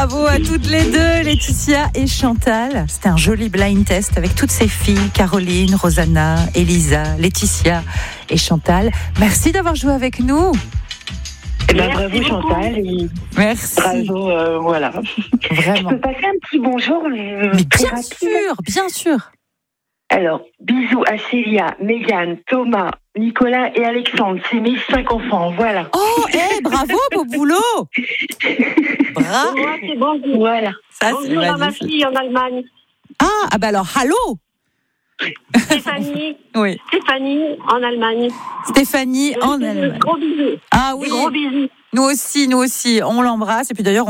Bravo à toutes les deux, Laetitia et Chantal. C'était un joli blind test avec toutes ces filles, Caroline, Rosanna, Elisa, Laetitia et Chantal. Merci d'avoir joué avec nous. Bravo Chantal. Et merci. Bravo, voilà. Vraiment. Je peux passer un petit bonjour, mais bien sûr. Alors, bisous à Célia, Mégane, Thomas, Nicolas et Alexandre. C'est mes 5 enfants, voilà. Oh, bravo, beau boulot. Bravo. Moi, c'est bonjour. Voilà. Ça, bonjour à ma fille en Allemagne. Ah bah alors, allô. Stéphanie. Oui. Stéphanie en Allemagne. Stéphanie en Allemagne. Gros bisous. Ah oui. Des gros bisous. Nous aussi, on l'embrasse. Et puis d'ailleurs,